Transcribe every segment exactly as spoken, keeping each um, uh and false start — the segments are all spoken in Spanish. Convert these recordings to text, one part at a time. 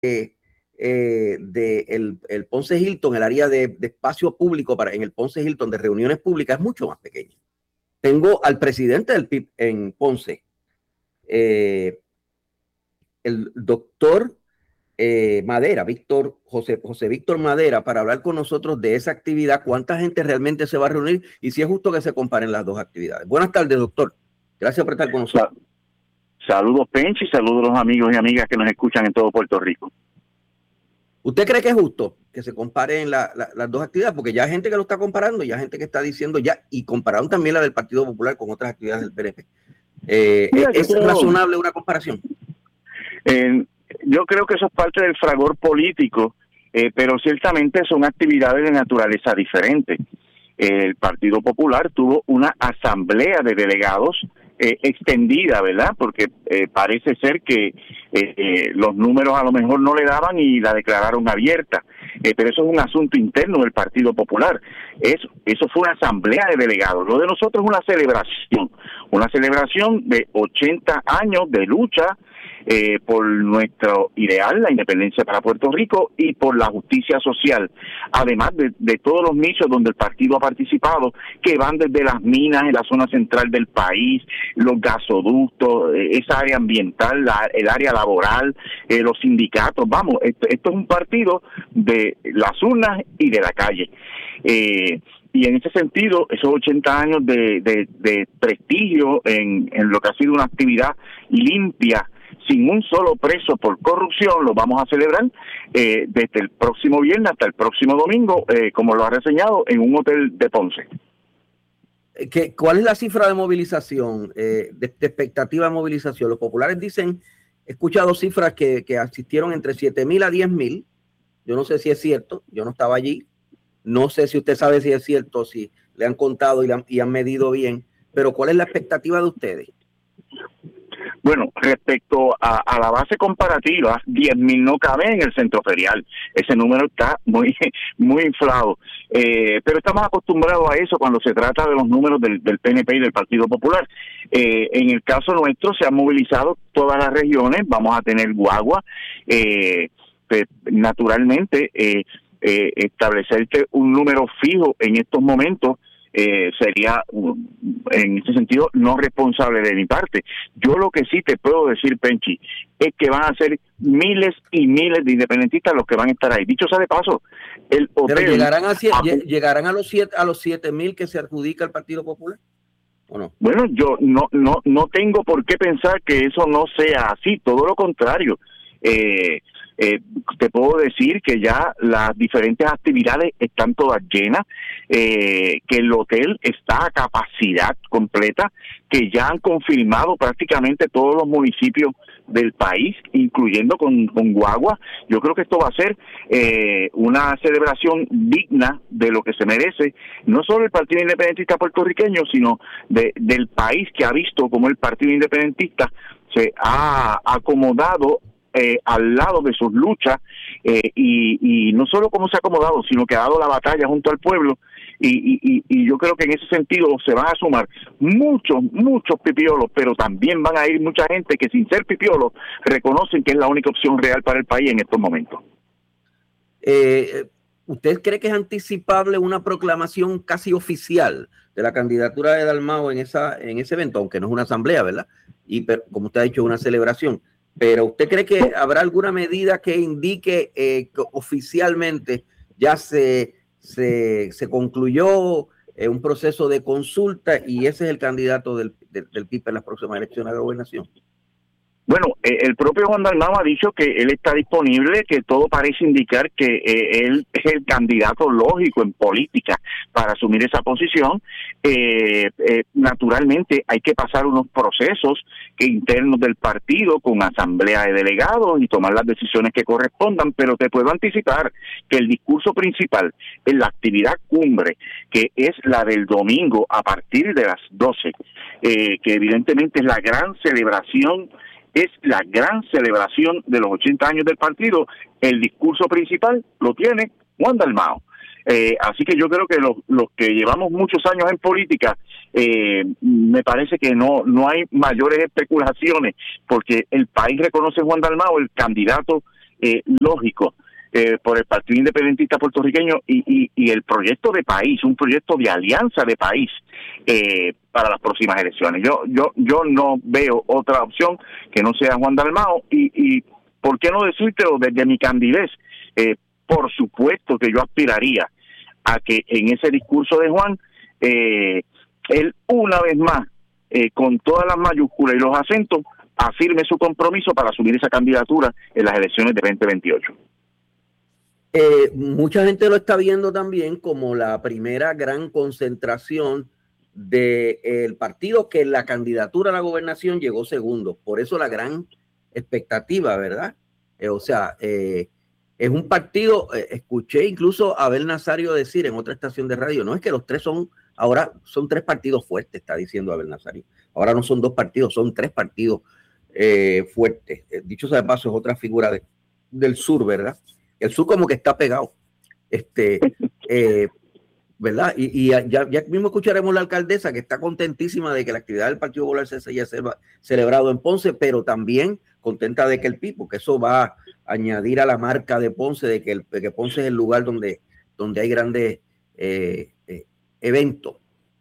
eh, eh, de el, el Ponce Hilton, el área de, de espacio público para, en el Ponce Hilton de reuniones públicas es mucho más pequeño. Tengo al presidente del P I B en Ponce, eh, el doctor eh, Madera, Víctor, José, José Víctor Madera, para hablar con nosotros de esa actividad, cuánta gente realmente se va a reunir y si es justo que se comparen las dos actividades. Buenas tardes, doctor. Gracias por estar con nosotros. Saludos, Penchi, saludos a los amigos y amigas que nos escuchan en todo Puerto Rico. ¿Usted cree que es justo que se comparen la, la, las dos actividades? Porque ya hay gente que lo está comparando, ya hay gente que está diciendo ya, y compararon también la del Partido Popular con otras actividades del P N P. Eh, Mira, ¿Es creo, razonable una comparación? Eh, yo creo que eso es parte del fragor político, eh, pero ciertamente son actividades de naturaleza diferente. Eh, el Partido Popular tuvo una asamblea de delegados Eh, extendida, ¿verdad? Porque eh, parece ser que eh, eh, los números a lo mejor no le daban y la declararon abierta, eh, pero eso es un asunto interno del Partido Popular. Eso, eso fue una asamblea de delegados. Lo de nosotros es una celebración, una celebración de ochenta años de lucha eh, por nuestro ideal, la independencia para Puerto Rico, y por la justicia social, además de, de todos los nichos donde el partido ha participado, que van desde las minas en la zona central del país, los gasoductos, esa área ambiental, la, el área laboral, eh, los sindicatos. Vamos, esto, esto es un partido de las urnas y de la calle. Eh, y en ese sentido, esos ochenta años de, de, de prestigio en, en lo que ha sido una actividad limpia, sin un solo preso por corrupción, lo vamos a celebrar eh, desde el próximo viernes hasta el próximo domingo, eh, como lo ha reseñado, en un hotel de Ponce. ¿Qué, ¿Cuál es la cifra de movilización, eh, de, de expectativa de movilización? Los populares dicen, he escuchado cifras que, que asistieron entre siete mil a diez mil. Yo no sé si es cierto, yo no estaba allí. No sé si usted sabe si es cierto, si le han contado y, le han, y han medido bien, pero ¿cuál es la expectativa de ustedes? Bueno, respecto a, a la base comparativa, diez mil no cabe en el centro ferial. Ese número está muy muy inflado. Eh, pero estamos acostumbrados a eso cuando se trata de los números del, del P N P y del Partido Popular. Eh, en el caso nuestro se han movilizado todas las regiones, vamos a tener guagua. Eh, pues, naturalmente, eh, eh, establecerte un número fijo en estos momentos Eh, sería, en ese sentido, no responsable de mi parte. Yo lo que sí te puedo decir, Penchi, es que van a ser miles y miles de independentistas los que van a estar ahí. Dicho sea de paso, el hotel... ¿Pero llegarán a, a, llegarán a los siete a los siete mil que se adjudica el Partido Popular? ¿O no? Bueno, yo no, no, no tengo por qué pensar que eso no sea así, todo lo contrario. Eh, Eh, te puedo decir que ya las diferentes actividades están todas llenas, eh, que el hotel está a capacidad completa, que ya han confirmado prácticamente todos los municipios del país, incluyendo con, con guagua. Yo creo que esto va a ser eh, una celebración digna de lo que se merece, no solo el Partido Independentista puertorriqueño, sino de, del país, que ha visto cómo el Partido Independentista se ha acomodado Eh, al lado de sus luchas, eh, y, y no solo cómo se ha acomodado, sino que ha dado la batalla junto al pueblo, y, y, y yo creo que en ese sentido se van a sumar muchos, muchos pipiolos, pero también van a ir mucha gente que sin ser pipiolos reconocen que es la única opción real para el país en estos momentos. Eh, ¿Usted cree que es anticipable una proclamación casi oficial de la candidatura de Dalmau en, esa, en ese evento, aunque no es una asamblea, ¿verdad? Y pero, como usted ha dicho, una celebración. Pero ¿usted cree que habrá alguna medida que indique eh, que oficialmente ya se, se, se concluyó eh, un proceso de consulta y ese es el candidato del, del, del P I B en las próximas elecciones de la gobernación? Bueno, eh, el propio Juan Dalmau ha dicho que él está disponible, que todo parece indicar que eh, él es el candidato lógico en política para asumir esa posición. Eh, eh, naturalmente hay que pasar unos procesos que internos del partido con asamblea de delegados y tomar las decisiones que correspondan, pero te puedo anticipar que el discurso principal en la actividad cumbre, que es la del domingo a partir de las doce, eh, que evidentemente es la gran celebración es la gran celebración de los ochenta años del partido, el discurso principal lo tiene Juan Dalmau. Eh, así que yo creo que los, los que llevamos muchos años en política, eh, me parece que no no hay mayores especulaciones, porque el país reconoce a Juan Dalmau el candidato eh, lógico eh, por el Partido Independentista Puertorriqueño y, y, y el proyecto de país, un proyecto de alianza de país eh, para las próximas elecciones. Yo yo yo no veo otra opción que no sea Juan Dalmao y, y ¿por qué no decírtelo desde mi candidez? Eh, por supuesto que yo aspiraría a que en ese discurso de Juan, eh, él una vez más, eh, con todas las mayúsculas y los acentos, afirme su compromiso para asumir esa candidatura en las elecciones de veinte veintiocho. Eh, mucha gente lo está viendo también como la primera gran concentración del partido que en la candidatura a la gobernación llegó segundo. Por eso la gran expectativa, ¿verdad? Eh, o sea, eh, es un partido, eh, escuché incluso a Abel Nazario decir en otra estación de radio, no es que los tres son, ahora son tres partidos fuertes, está diciendo Abel Nazario. Ahora no son dos partidos, son tres partidos eh, fuertes. Eh, dicho sea de paso, es otra figura de, del sur, ¿verdad? El sur como que está pegado, este, eh, ¿verdad? Y, y ya, ya mismo escucharemos la alcaldesa que está contentísima de que la actividad del Partido Popular se haya celebrado en Ponce, pero también contenta de que el P I B, porque eso va a añadir a la marca de Ponce, de que, el, de que Ponce es el lugar donde, donde hay grandes eh, eh, eventos.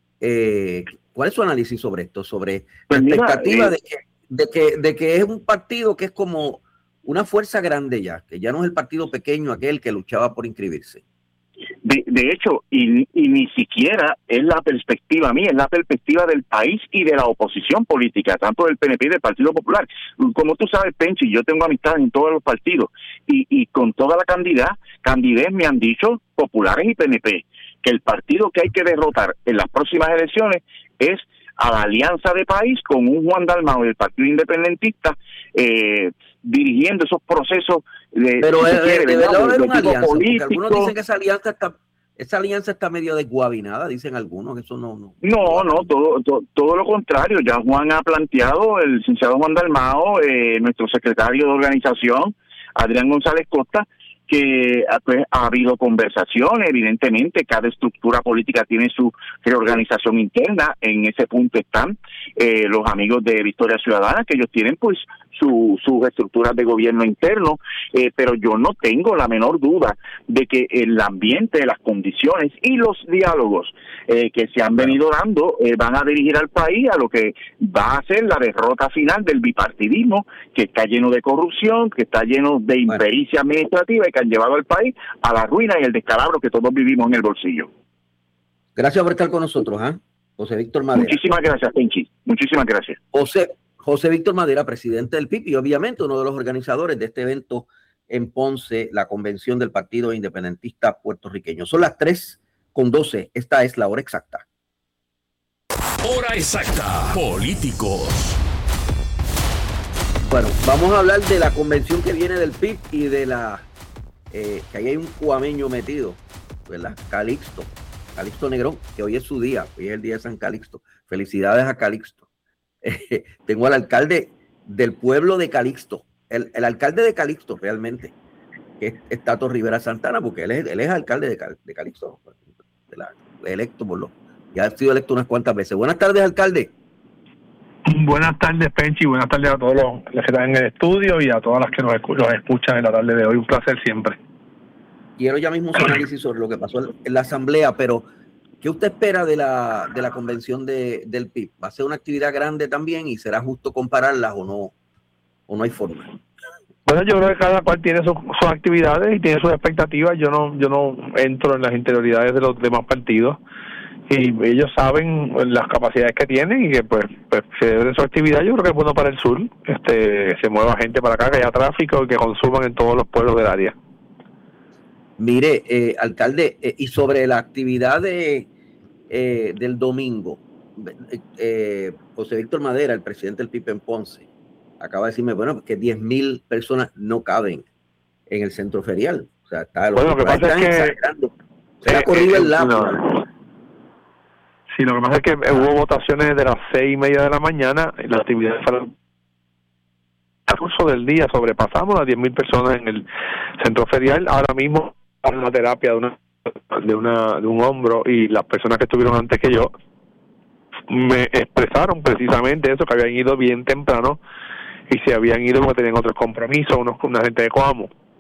Eh, ¿Cuál es su análisis sobre esto? Sobre pues la mira, expectativa eh, de, que, de, que, de que es un partido que es como una fuerza grande ya, que ya no es el partido pequeño aquel que luchaba por inscribirse. De, de hecho, y, y ni siquiera es la perspectiva mía, es la perspectiva del país y de la oposición política, tanto del P N P y del Partido Popular. Como tú sabes, Penchi, yo tengo amistades en todos los partidos y, y con toda la candidez, candidez me han dicho populares y P N P que el partido que hay que derrotar en las próximas elecciones es a la alianza de país con un Juan Dalmao del Partido Independentista eh, dirigiendo esos procesos de, pero si es, quiere, de ¿verdad? verdad de, una alianza, político. Algunos dicen que esa alianza está esa alianza está medio desguabinada, dicen algunos que eso no no no no todo, todo todo lo contrario. Ya Juan ha planteado, el licenciado Juan Dalmao, eh, nuestro secretario de organización Adrián González Costa, que pues, ha habido conversaciones. Evidentemente cada estructura política tiene su reorganización interna. En ese punto están eh, los amigos de Victoria Ciudadana, que ellos tienen pues sus su estructuras de gobierno interno, eh, pero yo no tengo la menor duda de que el ambiente, las condiciones y los diálogos eh, que se han venido dando eh, van a dirigir al país a lo que va a ser la derrota final del bipartidismo, que está lleno de corrupción, que está lleno de impericia administrativa y que han llevado al país a la ruina y el descalabro que todos vivimos en el bolsillo. Gracias por estar con nosotros, ¿eh? José Víctor Madera. Muchísimas gracias, Penchi. Muchísimas gracias. José José Víctor Madera, presidente del P I B y obviamente uno de los organizadores de este evento en Ponce, la convención del Partido Independentista Puertorriqueño. Son las tres con doce. Esta es la hora exacta. Hora exacta. Políticos. Bueno, vamos a hablar de la convención que viene del P I B y de la eh, que ahí hay un cuameño metido, ¿verdad? Calixto, Calixto Negrón, que hoy es su día, hoy es el día de San Calixto. Felicidades a Calixto. Eh, tengo al alcalde del pueblo de Calixto, el, el alcalde de Calixto realmente, que es Tato Rivera Santana, porque él es, él es alcalde de, Cal, de Calixto, de la, electo por lo, ya ha sido electo unas cuantas veces. Buenas tardes, alcalde. Buenas tardes, Penchi, buenas tardes a todos los, los que están en el estudio y a todas las que nos, los escuchan en la tarde de hoy. Un placer siempre. Quiero ya mismo un análisis sobre lo que pasó en la asamblea, pero ¿qué usted espera de la, de la convención de, del P I B? ¿Va a ser una actividad grande también y será justo compararlas o no, o no hay forma? Bueno, yo creo que cada cual tiene sus, sus actividades y tiene sus expectativas. Yo no yo no entro en las interioridades de los demás partidos y ellos saben las capacidades que tienen y que pues, pues se debe de su actividad. Yo creo que es bueno para el sur, este, que se mueva gente para acá, que haya tráfico y que consuman en todos los pueblos del área. Mire, eh, alcalde, eh, y sobre la actividad de, eh, del domingo, eh, José Víctor Madera, el presidente del P I B en Ponce, acaba de decirme, bueno, que diez mil personas no caben en el centro ferial. O sea, está, bueno, lo que pasa es que se eh, ha corrido eh, el lápiz. No. Sí, lo que pasa es que hubo votaciones de las seis y media de la mañana y la actividad fue al curso del día, sobrepasamos las diez mil personas en el centro ferial. Ahora mismo una terapia de una de una de un hombro y las personas que estuvieron antes que yo me expresaron precisamente eso, que habían ido bien temprano y se habían ido porque tenían otros compromisos, unos una gente de Coamo.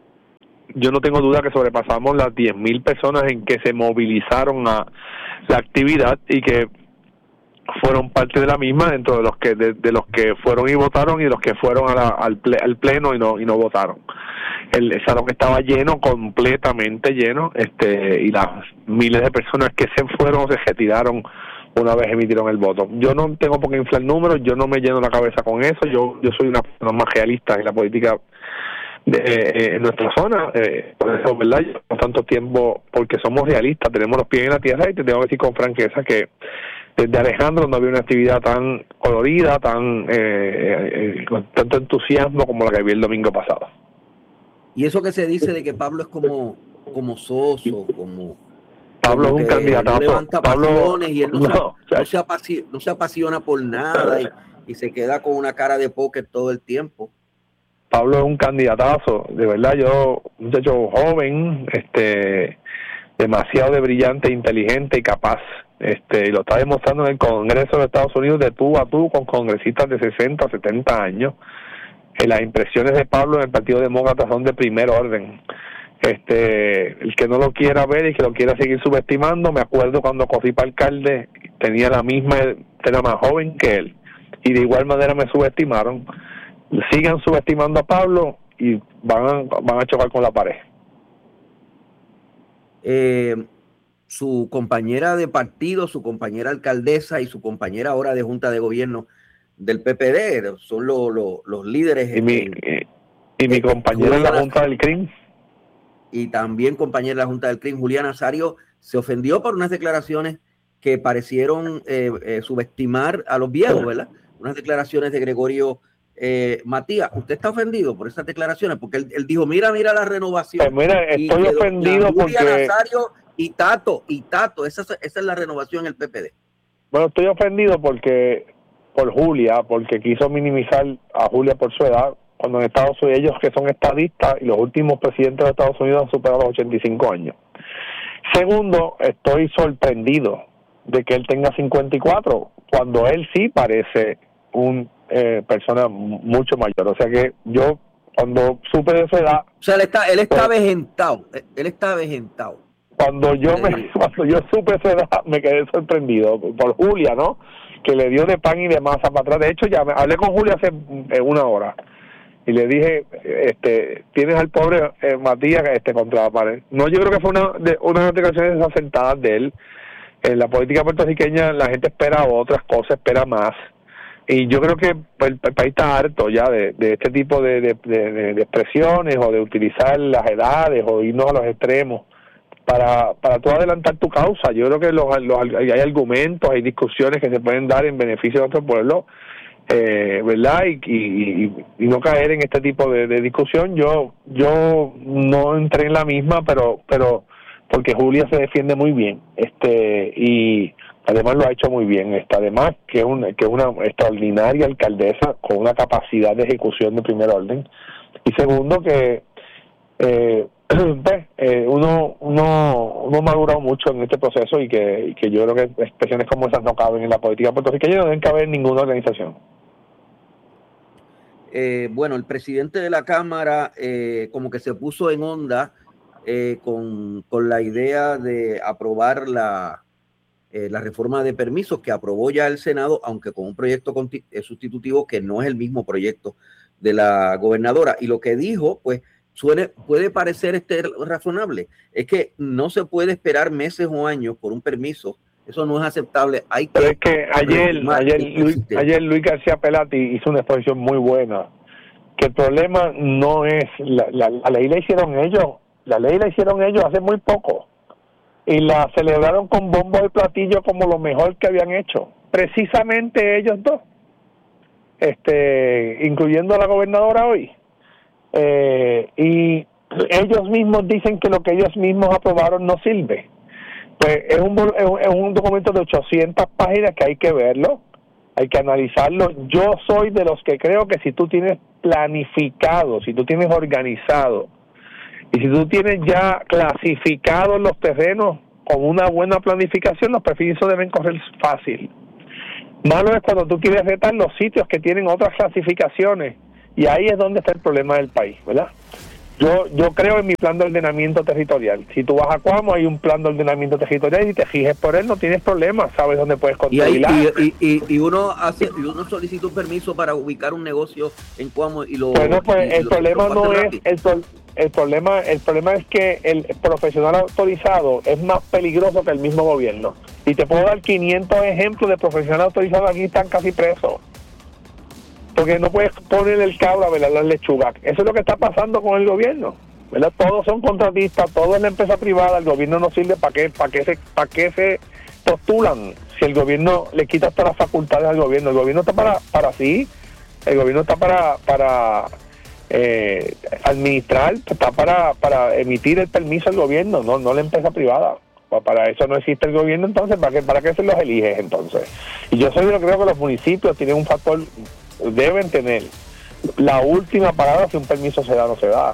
yo no tengo duda que sobrepasamos las diez mil personas en que se movilizaron a la actividad y que fueron parte de la misma, dentro de los que de, de los que fueron y votaron y de los que fueron a la, al, ple, al pleno y no y no votaron. El, el salón estaba lleno, completamente lleno, este y las miles de personas que se fueron o se retiraron una vez emitieron el voto. Yo no tengo por qué inflar números, yo no me lleno la cabeza con eso, yo yo soy una persona más realista en la política de, eh, en nuestra zona, eh, por eso, ¿verdad? Por tanto tiempo, porque somos realistas, tenemos los pies en la tierra y te tengo que decir con franqueza que desde Alejandro no había una actividad tan colorida, tan eh, eh, con tanto entusiasmo como la que vi el domingo pasado. Y eso que se dice de que Pablo es como, como soso, como... Pablo es un candidato. No levanta pasiones y él no, no, se, o sea, no, se apasiona, no se apasiona por nada y, y se queda con una cara de póker todo el tiempo. Pablo es un candidatazo, de verdad. Yo, un muchacho joven, este, demasiado de brillante, inteligente y capaz. Este, y lo está demostrando en el Congreso de Estados Unidos de tú a tú con congresistas de sesenta, setenta años. Eh, las impresiones de Pablo en el Partido Demócrata son de primer orden. Este, el que no lo quiera ver y que lo quiera seguir subestimando, me acuerdo cuando corrí para alcalde, tenía la misma, era más joven que él, y de igual manera me subestimaron. Sigan subestimando a Pablo y van a, van a chocar con la pared. Eh, su compañera de partido, su compañera alcaldesa y su compañera ahora de Junta de Gobierno del P P D son lo, lo, los líderes. Y mi, en, y mi compañera en la Junta del C R I M. Y también compañera de la Junta del C R I M, Julián Nazario, se ofendió por unas declaraciones que parecieron eh, eh, subestimar a los viejos, ¿verdad? Unas declaraciones de Gregorio eh, Matías. ¿Usted está ofendido por esas declaraciones? Porque él, él dijo, mira, mira la renovación. Pues mira, estoy y ofendido porque... Julián Nazario y Tato, y Tato, esa, esa es la renovación en el P P D. Bueno, estoy ofendido porque por Julia, porque quiso minimizar a Julia por su edad, cuando en Estados Unidos, ellos que son estadistas y los últimos presidentes de Estados Unidos han superado los ochenta y cinco años. Segundo, estoy sorprendido de que él tenga cincuenta y cuatro, cuando él sí parece una eh, persona mucho mayor. O sea que yo, cuando supe de su edad... O sea, él está, él está pues, avejentado, él está avejentado. Cuando yo, me, cuando yo supe su edad, me quedé sorprendido por Julia, ¿no? Que le dio de pan y de masa para atrás. De hecho, ya me, hablé con Julia hace eh, una hora. Y le dije, este, tienes al pobre eh, Matías este, contra la pared. No, yo creo que fue una de unas declaraciones desasentadas de él. En la política puertorriqueña la gente espera otras cosas, espera más. Y yo creo que pues, el, el país está harto ya de, de este tipo de, de, de, de expresiones o de utilizar las edades o irnos a los extremos para para tú adelantar tu causa. Yo creo que los, los, hay argumentos, hay discusiones que se pueden dar en beneficio de nuestro pueblo. Eh, ¿verdad? Y, y, y no caer en este tipo de, de discusión. Yo yo no entré en la misma, pero pero porque Julia se defiende muy bien, este y además lo ha hecho muy bien. Este, además que es una que es una extraordinaria alcaldesa con una capacidad de ejecución de primer orden. Y segundo que eh, pues, eh, uno uno uno ha madurado mucho en este proceso y que, y que yo creo que expresiones como esas no caben en la política puertorriqueña, no deben caber en ninguna organización. Eh, bueno, el presidente de la Cámara eh, como que se puso en onda eh, con, con la idea de aprobar la, eh, la reforma de permisos que aprobó ya el Senado, aunque con un proyecto conti- eh, sustitutivo que no es el mismo proyecto de la gobernadora. Y lo que dijo, pues, suele, puede parecer este razonable. Es que no se puede esperar meses o años por un permiso. Eso no es aceptable. Hay que Pero es que ayer, ayer, Luis, ayer Luis García Pelati hizo una exposición muy buena, que el problema no es, la, la, la ley la hicieron ellos, la ley la hicieron ellos hace muy poco, y la celebraron con bombo y platillo como lo mejor que habían hecho, precisamente ellos dos, este incluyendo a la gobernadora hoy, eh, y ellos mismos dicen que lo que ellos mismos aprobaron no sirve. Pues es un, es un documento de ochocientas páginas que hay que verlo, hay que analizarlo. Yo soy de los que creo que si tú tienes planificado, si tú tienes organizado y si tú tienes ya clasificados los terrenos con una buena planificación, los permisos deben correr fácil. Malo es cuando tú quieres retar los sitios que tienen otras clasificaciones y ahí es donde está el problema del país, ¿verdad? Yo yo creo en mi plan de ordenamiento territorial. Si tú vas a Cuamo, hay un plan de ordenamiento territorial y te fijes por él, no tienes problemas, sabes dónde puedes controlar. Y, hay, y, y, y, y uno hace y uno solicita un permiso para ubicar un negocio en Cuamo y lo. Bueno, pues y, el y problema lo, no es el, el problema el problema es que el profesional autorizado es más peligroso que el mismo gobierno. Y te puedo dar quinientos ejemplos de profesionales autorizados aquí están casi presos. Porque no puedes poner el cabro a velar las lechugas. Eso es lo que está pasando con el gobierno, ¿verdad? Todos son contratistas, todo es la empresa privada, el gobierno no sirve para qué, para qué se, para qué se postulan si el gobierno le quita todas las facultades al gobierno. El gobierno está para, para sí, el gobierno está para, para eh, administrar, está para, para emitir el permiso al gobierno, no, no la empresa privada. Para eso no existe el gobierno, entonces, ¿para qué, para qué se los eliges entonces? Y yo soy, yo creo que los municipios tienen un factor, deben tener la última palabra si un permiso se da o no se da.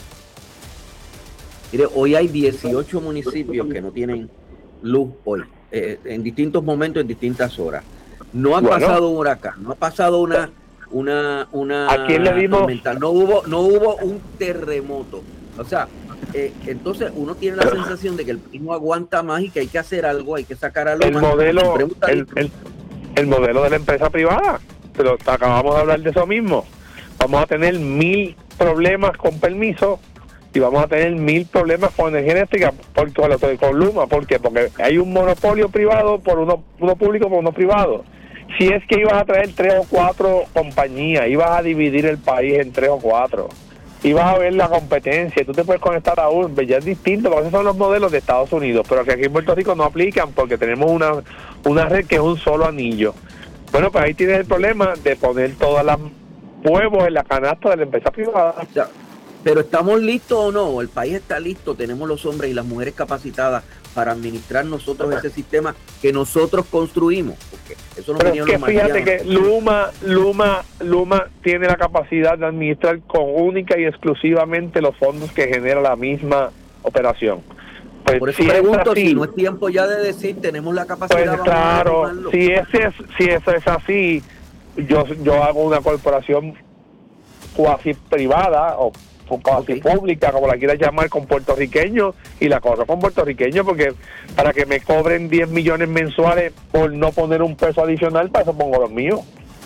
Mire, hoy hay dieciocho municipios que no tienen luz hoy, eh, en distintos momentos, en distintas horas. No ha bueno, pasado un huracán, no ha pasado una una una ¿a quién le dimos? tormenta, no hubo no hubo un terremoto. O sea, eh, entonces uno tiene la sensación de que el país no aguanta más y que hay que hacer algo, hay que sacar algo. El modelo, el, el, el modelo de la empresa privada, pero acabamos de hablar de eso mismo. Vamos a tener mil problemas con permiso y vamos a tener mil problemas con energía eléctrica por, con, con Luma. ¿Por qué? Porque hay un monopolio privado por uno, uno público por uno privado. Si es que ibas a traer tres o cuatro compañías, ibas a dividir el país en tres o cuatro, ibas a ver la competencia, tú te puedes conectar a uno, ya es distinto, porque esos son los modelos de Estados Unidos, pero que aquí en Puerto Rico no aplican porque tenemos una, una red que es un solo anillo. Bueno, pues ahí tienes el problema de poner todas las huevos en la canasta de la empresa privada. Ya, pero ¿estamos listos o no? El país está listo, tenemos los hombres y las mujeres capacitadas para administrar nosotros ese sistema que nosotros construimos. Porque eso no pero es que fíjate que Luma, Luma, Luma tiene la capacidad de administrar con única y exclusivamente los fondos que genera la misma operación. Pues por eso si pregunto así, si no es tiempo ya de decir tenemos la capacidad. Pues claro, si ese es, si eso es así, yo yo hago una corporación cuasi privada o cuasi okay. pública, como la quieras llamar, con puertorriqueños, y la corro con puertorriqueños, porque para que me cobren diez millones mensuales por no poner un peso adicional, para eso pongo los míos.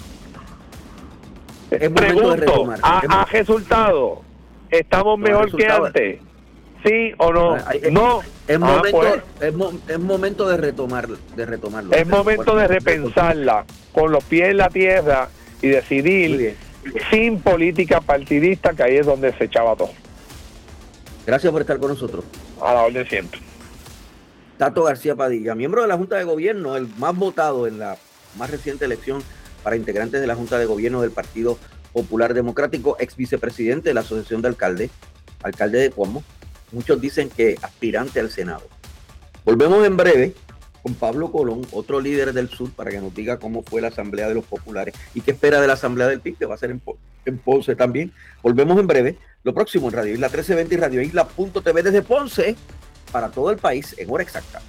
Es Pregunto, ¿ha, ¿ha resultado? ¿Estamos no mejor que antes? ¿Sí o no? Es, no. Es, ah, momento, pues, es, mo, es momento de retomar, de retomarlo. Es momento de repensarla, con los pies en la tierra y decidir sin política partidista, que ahí es donde se echaba todo. Gracias por estar con nosotros. A la orden siempre. Tato García Padilla, miembro de la Junta de Gobierno, el más votado en la más reciente elección para integrantes de la Junta de Gobierno del Partido Popular Democrático, ex vicepresidente de la Asociación de Alcaldes, alcalde de Cuamo. Muchos dicen que aspirante al Senado. Volvemos en breve con Pablo Colón, otro líder del sur, para que nos diga cómo fue la Asamblea de los Populares y qué espera de la Asamblea del P I B, que va a ser en, en Ponce también. Volvemos en breve. Lo próximo en Radio Isla trece veinte y Radio Isla punto t v desde Ponce para todo el país en hora exacta.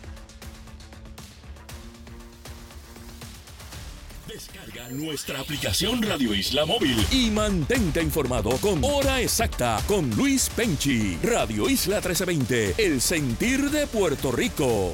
Descarga nuestra aplicación Radio Isla Móvil y mantente informado con Hora Exacta con Luis Penchi. Radio Isla trece veinte, el sentir de Puerto Rico.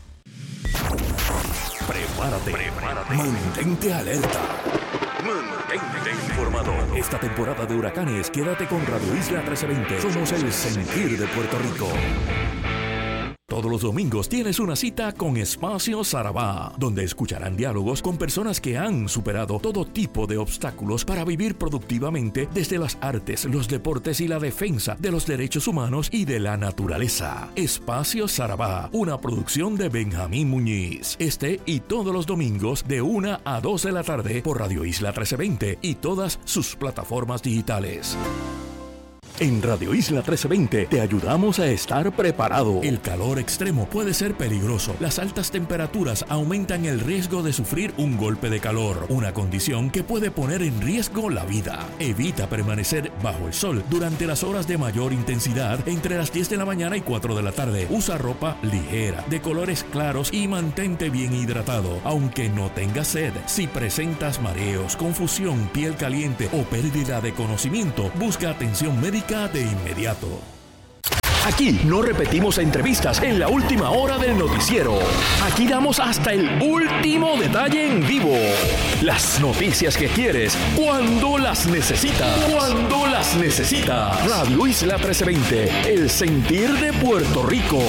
Prepárate, prepárate. Mantente alerta. Mantente informado. Esta temporada de huracanes, quédate con Radio Isla trece veinte. Somos el sentir de Puerto Rico. Todos los domingos tienes una cita con Espacio Sarabá, donde escucharán diálogos con personas que han superado todo tipo de obstáculos para vivir productivamente desde las artes, los deportes y la defensa de los derechos humanos y de la naturaleza. Espacio Sarabá, una producción de Benjamín Muñiz. Este y todos los domingos de una a dos de la tarde por Radio Isla trece veinte y todas sus plataformas digitales. En Radio Isla trece veinte te ayudamos a estar preparado. El calor extremo puede ser peligroso. Las altas temperaturas aumentan el riesgo de sufrir un golpe de calor, una condición que puede poner en riesgo la vida. Evita permanecer bajo el sol durante las horas de mayor intensidad entre las diez de la mañana y cuatro de la tarde. Usa ropa ligera, de colores claros y mantente bien hidratado, aunque no tengas sed. Si presentas mareos, confusión, piel caliente o pérdida de conocimiento, busca atención médica Comunica de inmediato. Aquí no repetimos entrevistas en la última hora del noticiero. Aquí damos hasta el último detalle en vivo. Las noticias que quieres, cuando las necesitas. Cuando las necesitas. Radio Isla trece veinte, el sentir de Puerto Rico.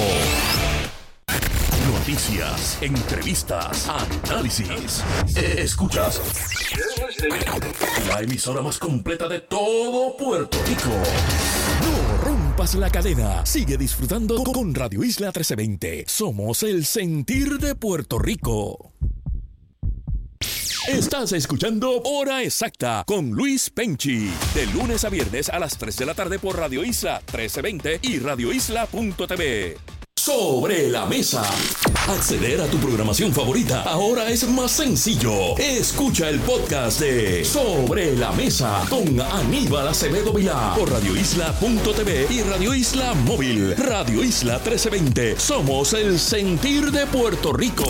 Noticias, entrevistas, análisis. Escuchas la emisora más completa de todo Puerto Rico. No rompas la cadena. Sigue disfrutando con Radio Isla trece veinte. Somos el sentir de Puerto Rico. Estás escuchando Hora Exacta con Luis Penchi. De lunes a viernes a las tres de la tarde por Radio Isla trece veinte y radio isla punto t v. Sobre la mesa. Acceder a tu programación favorita ahora es más sencillo. Escucha el podcast de Sobre la Mesa con Aníbal Acevedo Vilá por radio isla punto t v y Radio Isla Móvil. Radio Isla trece veinte. Somos el sentir de Puerto Rico.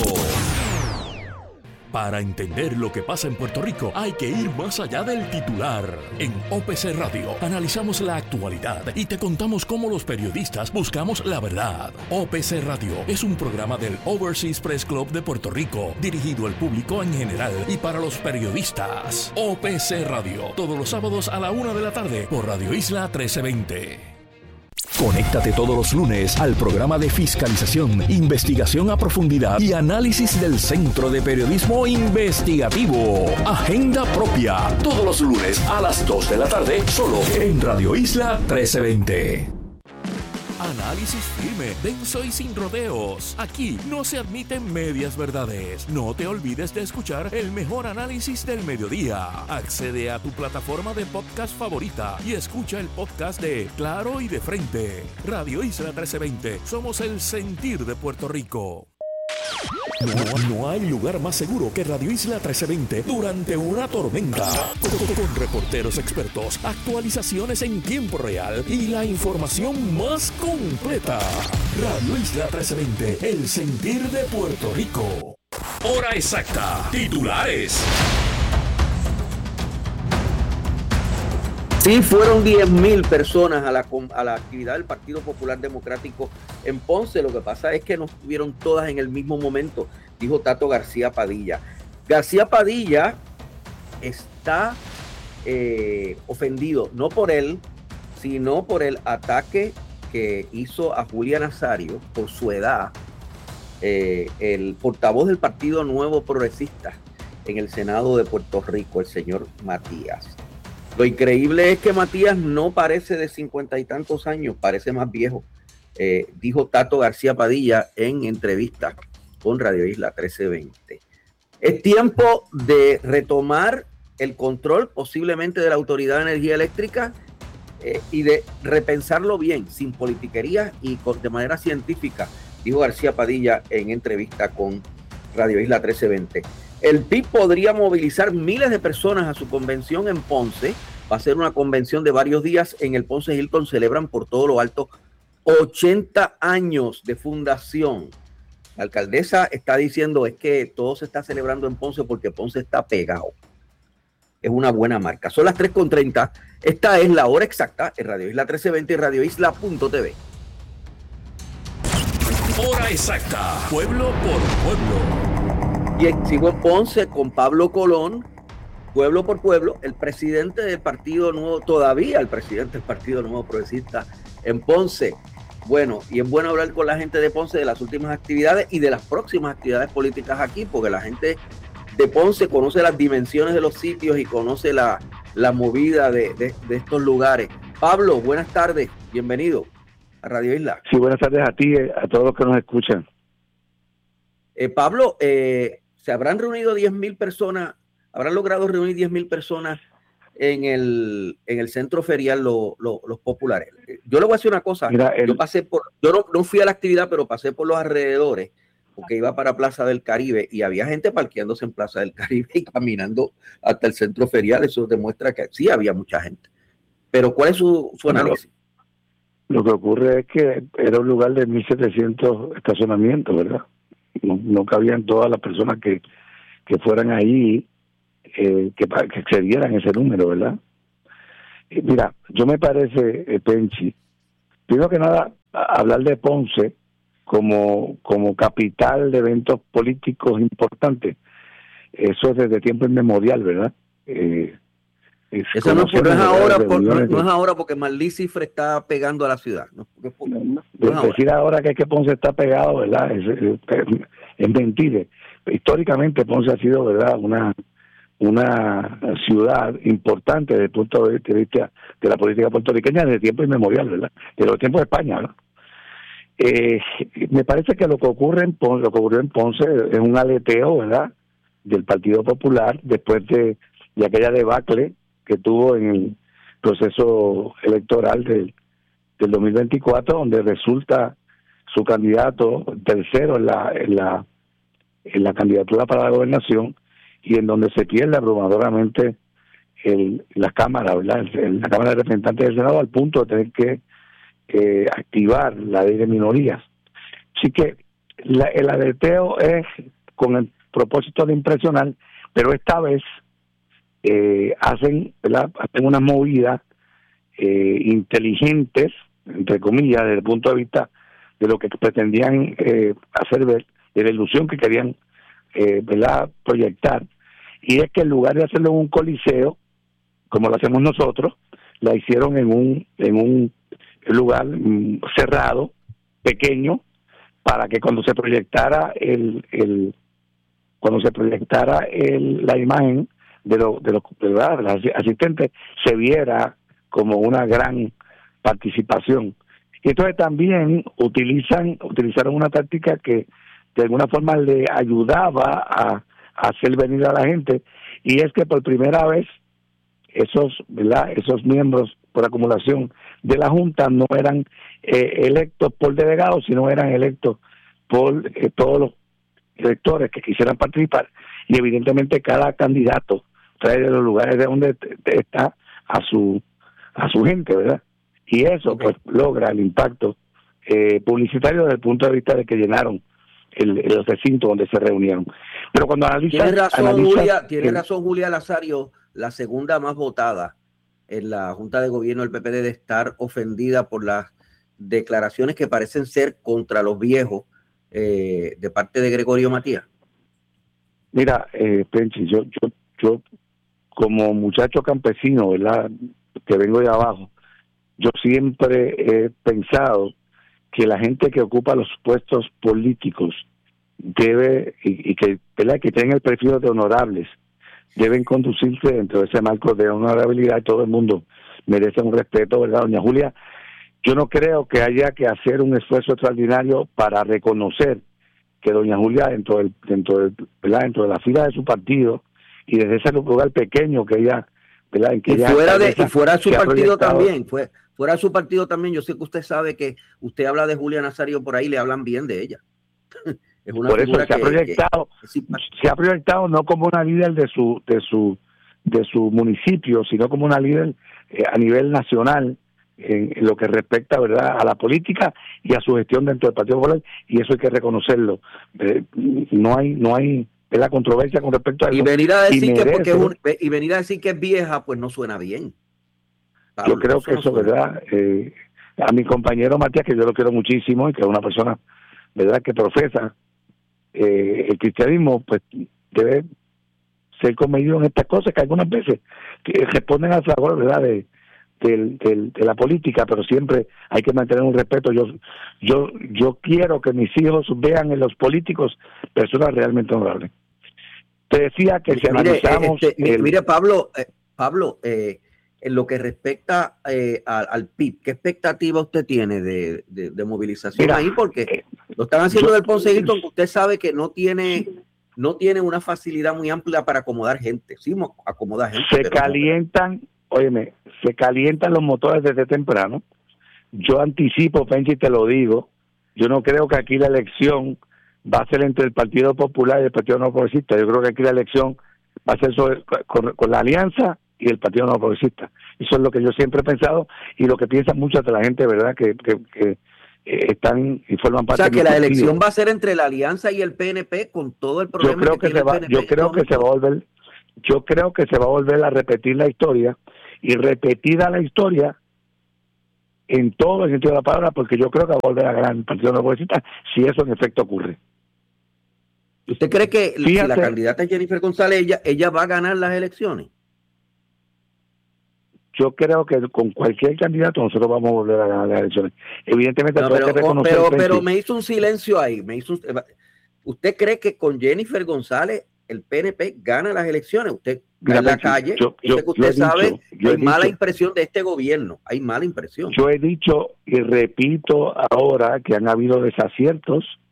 Para entender lo que pasa en Puerto Rico hay que ir más allá del titular. En O P C Radio analizamos la actualidad y te contamos cómo los periodistas buscamos la verdad. O P C Radio es un programa del Overseas Press Club de Puerto Rico, dirigido al público en general y para los periodistas. O P C Radio, todos los sábados a la una de la tarde por Radio Isla trece veinte. Conéctate todos los lunes al programa de fiscalización, investigación a profundidad y análisis del Centro de Periodismo Investigativo. Agenda Propia, todos los lunes a las dos de la tarde, solo en Radio Isla trece veinte. Análisis firme, denso y sin rodeos. Aquí no se admiten medias verdades. No te olvides de escuchar el mejor análisis del mediodía. Accede a tu plataforma de podcast favorita y escucha el podcast de Claro y de Frente. Radio Isla trece veinte. Somos el sentir de Puerto Rico. No, no hay lugar más seguro que Radio Isla trece veinte durante una tormenta. Con, con reporteros expertos, actualizaciones en tiempo real y la información más completa. Radio Isla trece veinte, el sentir de Puerto Rico. Hora exacta. Titulares. Sí, fueron diez mil personas a la, a la actividad del Partido Popular Democrático en Ponce. Lo que pasa es que no estuvieron todas en el mismo momento, dijo Tato García Padilla. García Padilla está eh, ofendido, no por él, sino por el ataque que hizo a Julia Nazario por su edad, eh, el portavoz del Partido Nuevo Progresista en el Senado de Puerto Rico, el señor Matías. Lo increíble es que Matías no parece de cincuenta y tantos años, parece más viejo, eh, dijo Tato García Padilla en entrevista con Radio Isla trece veinte. Es tiempo de retomar el control posiblemente de la Autoridad de Energía Eléctrica eh, y de repensarlo bien, sin politiquerías y con, de manera científica, dijo García Padilla en entrevista con Radio Isla trece veinte. El P I B podría movilizar miles de personas a su convención en Ponce. Va a ser una convención de varios días en el Ponce Hilton. Celebran por todo lo alto ochenta años de fundación. La alcaldesa está diciendo es que todo se está celebrando en Ponce porque Ponce está pegado. Es una buena marca. Son las tres con treinta. Esta es la hora exacta en Radio Isla trece veinte y radio isla punto t v. Hora exacta. Pueblo por pueblo. Bien, sigo en Ponce con Pablo Colón, pueblo por pueblo, el presidente del Partido Nuevo, todavía el presidente del Partido Nuevo Progresista en Ponce. Bueno, y es bueno hablar con la gente de Ponce de las últimas actividades y de las próximas actividades políticas aquí, porque la gente de Ponce conoce las dimensiones de los sitios y conoce la, la movida de, de, de estos lugares. Pablo, buenas tardes, bienvenido a Radio Isla. Sí, buenas tardes a ti, a todos los que nos escuchan. Eh, Pablo, eh, ¿se habrán reunido diez mil personas, habrán logrado reunir diez mil personas en el, en el centro ferial lo, lo, los populares? Yo le voy a decir una cosa. Mira, el... yo pasé por, yo no, no fui a la actividad, pero pasé por los alrededores, porque iba para Plaza del Caribe y había gente parqueándose en Plaza del Caribe y caminando hasta el centro ferial. Eso demuestra que sí había mucha gente. Pero ¿cuál es su, su análisis? Lo, lo que ocurre es que era un lugar de mil setecientos estacionamientos, ¿verdad? No, no cabían todas las personas que, que fueran ahí, eh, que, que excedieran ese número, ¿verdad? Mira, yo me parece, eh, Penchi, primero que nada, a- hablar de Ponce como, como capital de eventos políticos importantes, eso es desde tiempo inmemorial, ¿verdad? Eh, es, Eso no, no es ahora, por, no, no de, es ahora porque Marlí Cifre está pegando a la ciudad. No, porque, no, no de, es decir ahora. ahora que es que Ponce está pegado, ¿verdad? Es, es, es, es mentira. Históricamente Ponce ha sido, ¿verdad?, una una ciudad importante desde el punto de vista de la política puertorriqueña desde tiempo inmemorial, ¿verdad? De los tiempos de España, ¿no? Eh, me parece que lo que ocurre en Ponce, lo que ocurrió en Ponce es un aleteo, ¿verdad?, del Partido Popular después de, de aquella debacle que tuvo en el proceso electoral del, del dos mil veinticuatro, donde resulta su candidato tercero en la en la en la candidatura para la gobernación, y en donde se pierde abrumadoramente el, la Cámara, ¿verdad? El, la Cámara de Representantes del Senado, al punto de tener que eh, activar la ley de minorías. Así que la, el aleteo es con el propósito de impresionar, pero esta vez eh, hacen, ¿verdad?, hacen unas movidas eh, inteligentes, entre comillas, desde el punto de vista de lo que pretendían eh, hacer ver, de la ilusión que querían Eh, ¿verdad?, proyectar, y es que en lugar de hacerlo en un coliseo como lo hacemos nosotros, la hicieron en un en un lugar mm, cerrado, pequeño, para que cuando se proyectara el el cuando se proyectara el, la imagen de los de los de los asistentes se viera como una gran participación. Y entonces también utilizan utilizaron una táctica que de alguna forma le ayudaba a, a hacer venir a la gente, y es que por primera vez esos, ¿verdad?, esos miembros por acumulación de la Junta no eran eh, electos por delegados, sino eran electos por eh, todos los electores que quisieran participar, y evidentemente cada candidato trae de los lugares de donde está a su a su gente, ¿verdad? Y eso okay. pues logra el impacto eh, publicitario desde el punto de vista de que llenaron el, el recinto donde se reunieron. Pero cuando analizan... Tiene razón, analizan, Julia, tiene el, razón Julia Lazario, la segunda más votada en la Junta de Gobierno del P P D, de estar ofendida por las declaraciones que parecen ser contra los viejos eh, de parte de Gregorio Matías. Mira, eh, Penchi, yo, yo, yo como muchacho campesino, ¿verdad?, que vengo de abajo, yo siempre he pensado que la gente que ocupa los puestos políticos debe, y, y que, ¿verdad?, que tienen el perfil de honorables, deben conducirse dentro de ese marco de honorabilidad. Todo el mundo merece un respeto, ¿verdad, doña Julia? Yo no creo que haya que hacer un esfuerzo extraordinario para reconocer que doña Julia, dentro del, dentro del, ¿verdad?, dentro de la fila de su partido, y desde ese lugar pequeño que ella, ¿verdad?, en que y ella fuera de y fuera de su partido proyectado. también, fue fuera de su partido también. Yo sé que usted sabe que usted habla de Julia Nazario por ahí, le hablan bien de ella. Es una por eso se que, ha proyectado, que, que se ha proyectado no como una líder de su de su de su municipio, sino como una líder eh, a nivel nacional en, en lo que respecta, ¿verdad?, a la política y a su gestión dentro del Partido Popular, y eso hay que reconocerlo. Eh, no hay no hay la controversia con respecto a eso. Y venir a decir que merece, porque es un, y venir a decir que es vieja, pues no suena bien. Pablo, yo creo eso que no eso, suena. ¿verdad? Eh, a mi compañero Matías, que yo lo quiero muchísimo y que es una persona, ¿verdad?, que profesa eh, el cristianismo, pues debe ser comedido en estas cosas que algunas veces que responden al favor, ¿verdad?, de, de, de, de la política, pero siempre hay que mantener un respeto. Yo yo yo quiero que mis hijos vean en los políticos personas realmente honorables. Te decía que si mire, analizamos... Este, el, mire, Pablo, eh, Pablo, eh, en lo que respecta eh, al, al P I B, ¿qué expectativa usted tiene de, de, de movilización mira, ahí? Porque eh, lo están haciendo yo, del Ponce Hilton, que usted sabe que no tiene no tiene una facilidad muy amplia para acomodar gente. Sí, acomoda gente. Se calientan, no. óyeme, se calientan los motores desde temprano. Yo anticipo, Penchi, te lo digo, yo no creo que aquí la elección va a ser entre el Partido Popular y el Partido No Progresista. Yo creo que aquí la elección va a ser sobre, con, con la alianza y el Partido No Progresista. Eso es lo que yo siempre he pensado y lo que piensa mucha de la gente, ¿verdad?, que, que, que eh, están y forman parte. O sea, que la partido. elección va a ser entre la alianza y el P N P con todo el problema yo creo que, que tiene se va, el P N P. Yo creo que se va a volver, yo creo que se va a volver a repetir la historia, y repetida la historia en todo el sentido de la palabra, porque yo creo que va a volver a ganar el Partido Nuevo Progresista si eso en efecto ocurre. ¿Usted cree que Fíjate, si la candidata es Jennifer González, ella, ella va a ganar las elecciones? Yo creo que con cualquier candidato nosotros vamos a volver a ganar las elecciones. Evidentemente, no, pero, pero, que reconocer pero, el pero me hizo un silencio ahí. Me hizo un, ¿usted cree que con Jennifer González el P N P gana las elecciones? Usted está en la calle, yo, yo, dice que usted yo sabe dicho, que hay mala dicho, impresión de este gobierno. Hay mala impresión. Yo he dicho y repito ahora que han habido desaciertos